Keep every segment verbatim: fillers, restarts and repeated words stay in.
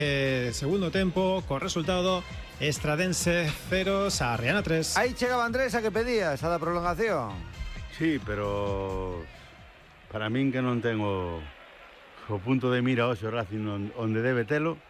Eh, segundo tempo, co resultado Estradense cero, Sarriana tres. Aí chegaba Andrés, a que pedías, a da prolongación. Sí, pero para min que non tengo o punto de mira hoxe o Racing onde debe telo,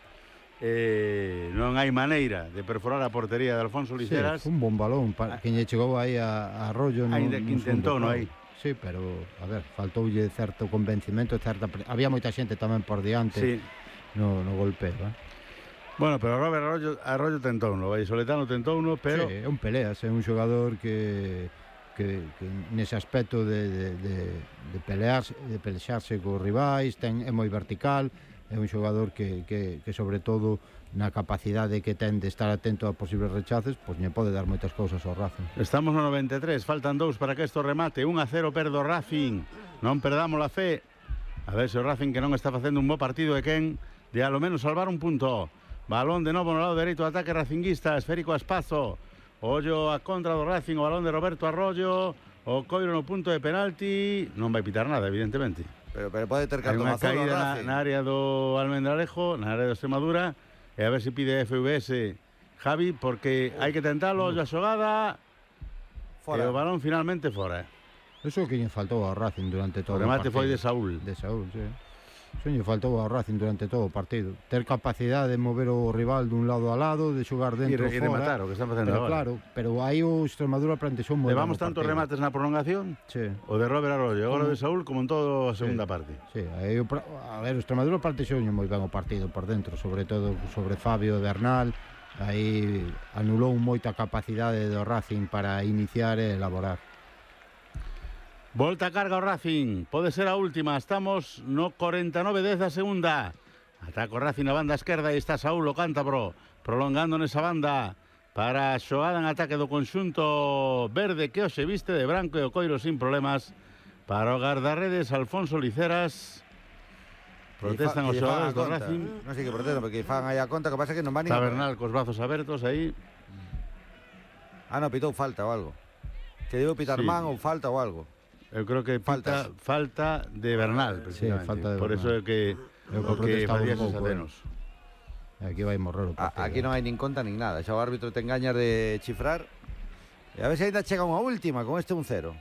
eh, non hai maneira de perforar a portería de Alfonso Liceras. Sí, un bon balón, para quen lle chegou aí a, a Arroyo. Ainda que intentou, non hai. Sí, pero, a ver, faltoulle certo convencimento, certa... Había moita xente tamén por diante. Sí. No, no golpeo, eh? Bueno, pero Robert Arroyo, Arroyo tentouno, o Vallisoletano tentouno, pero... Sí, é un peleas, é un xogador que, que, que nese aspecto de, de, de, de pelearse, de pelexarse cos rivais, ten, é moi vertical, é un xogador que, que, que sobre todo na capacidade que ten de estar atento a posibles rechaces, pois lle pode dar moitas cousas ao Racing. Estamos no noventa e tres, faltan dous para que isto remate, un a cero perdo Racing, non perdamos a fe, a ver se o Racing que non está facendo un bo partido e quen de a lo menos salvar un punto. Balón de novo no lado dereito, ataque racinguista, esférico a espazo, ollo a contra do Racing, o balón de Roberto Arroyo, o Coiro no punto de penalti, non vai pitar nada, evidentemente. Pero, pero pode ter cartón azul. Hai unha caída na, na área do Almendralejo, na área do Extremadura, e a ver se pide F V S Javi, porque hai que tentalo, ollo a xogada, fora. E o balón finalmente fora. Eso que lle faltou ao Racing durante todo o, o remate partido. Foi de Saúl. De Saúl, sí. Eso lle faltou ao Racing durante todo o partido. Ter capacidade de mover o rival dun lado a lado, de xogar dentro e, fora. E rematar, o que están facendo pero agora. Claro, pero aí o Extremadura plantexou moi ben. Levamos tantos remates na prolongación, sí. O de Robert Arroyo, agora o de Saúl, como en toda a segunda sí. parte. Sí, aí o, a ver, o Extremadura plantexou moi ben o partido por dentro, sobre todo sobre Fabio e Bernal. Aí anulou moita capacidade do Racing para iniciar e elaborar. Volta a carga o Racing, pode ser a última, estamos no cuarenta y nueve dez da segunda. Ataca o Racing na banda esquerda e está Saúl o cántabro, prolongando nesa banda para a xogada en ataque do conxunto verde que hoxe viste de branco e o Coiro sin problemas para o guardarredes Alfonso Liceras. Protestan os xogadores do Racing. Non sei que protestan, porque fan aí a conta, que pasa que non van nin... Está Bernal cos brazos abertos aí. Ah, non, pitou falta ou algo. Que debo pitar sí. man ou falta ou algo. Eu creo que pita, falta de Bernal, precisamente. Sí, falta de Por Bernal. eso é que eu que facía esos atenos. Aquí vai morrer o partido. Aquí non hai nin conta nin nada. Xa o árbitro ten gañas de chifrar. E a ver se ainda chega unha última con este un cero.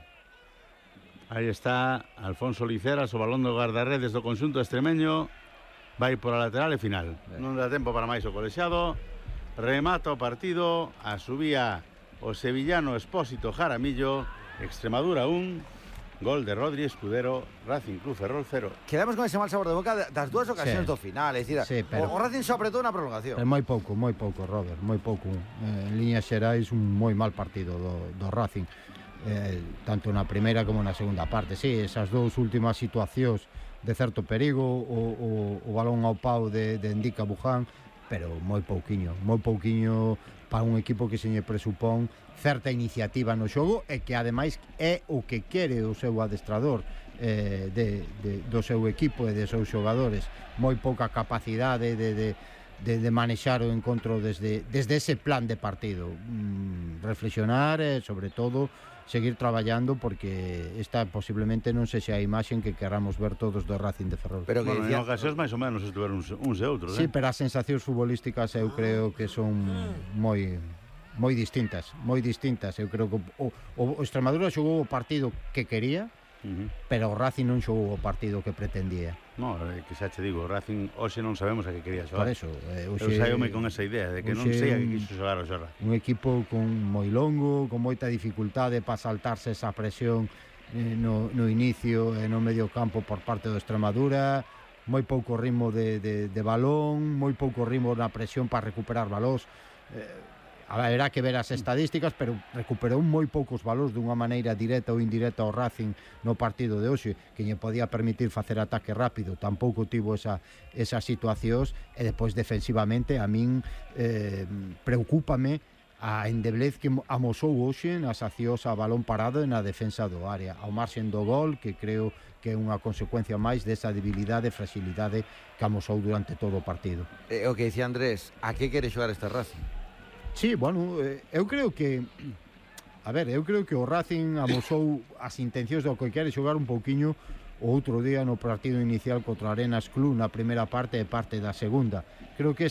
Aí está Alfonso Liceras, o balón do guardarredes do conxunto extremeño. Vai por a lateral e final. Ben. Non dá tempo para máis o colexiado. Remata o partido. A subía o sevillano Expósito Jaramillo. Extremadura un. Gol de Rodri Escudero, Racing Club Ferrol cero. Quedamos con ese mal sabor de boca das dúas ocasións sí. do final, é dicir, sí, pero... o Racing só apretou na prolongación. É moi pouco, moi pouco, Robert, moi pouco. Eh, en líneas xerais un moi mal partido do, do Racing, eh, tanto na primeira como na segunda parte. Sí, esas dous últimas situacións de certo perigo, o, o, o balón ao pau de, de Ndica Buján, pero moi pouquiño, moi pouquiño para un equipo que se lle presupón certa iniciativa no xogo e que ademais é o que quere o seu adestrador eh, de, de, do seu equipo e de seus xogadores. Moi pouca capacidade de, de, de, de manexar o encontro desde, desde ese plan de partido. Mm, reflexionar e sobre todo seguir traballando, porque esta posiblemente non sexa a imaxe que queramos ver todos do Racing de Ferrol. Pero que bueno, decía... en ocasións máis ou menos estuveron uns, uns e outros, sí, eh? pero as sensacións futbolísticas eu creo que son moi moi distintas, moi distintas. Eu creo que o, o, o Extremadura xogou o partido que quería, uh-huh. pero o Racing non xogou o partido que pretendía. No, que xa te digo, o Racing hoxe non sabemos a que quería xogar. Por eso, eh, oxe, eu saíome con esa idea de que non sei a que quiso xogar o Xorra. Un equipo con moi longo, con moita dificultade para saltarse esa presión eh, no, no inicio e no medio campo por parte do Extremadura, moi pouco ritmo de, de, de balón, moi pouco ritmo na presión para recuperar balós. Eh, Haberá que ver as estadísticas, pero recuperou moi poucos valores dunha maneira directa ou indirecta ao Racing no partido de hoxe, que lle podía permitir facer ataque rápido. Tampouco tivo esa, esas situacións, e depois defensivamente a min eh, preocúpame a endeblez que amosou hoxe nas accións a balón parado e na defensa do área, ao marxen do gol, que creo que é unha consecuencia máis desa debilidade e fragilidade que amosou durante todo o partido. Eh, o que dicía Andrés, a que quere xogar este Racing? Sí, bueno, eh, eu creo que a ver, eu creo que o Racing amosou as intencións do que quere xogar un pouquiño o outro día no partido inicial contra Arenas Club na primeira parte e parte da segunda. Creo que